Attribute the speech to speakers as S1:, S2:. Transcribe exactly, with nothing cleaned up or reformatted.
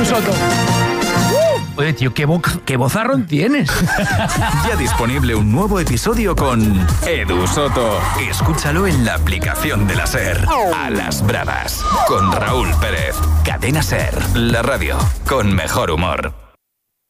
S1: Soto. Oye, tío, ¿qué, bo- qué vozarrón tienes?
S2: Ya disponible un nuevo episodio con Edu Soto. Escúchalo en la aplicación de la SER. A las bravas. Con Raúl Pérez. Cadena SER. La radio con mejor humor.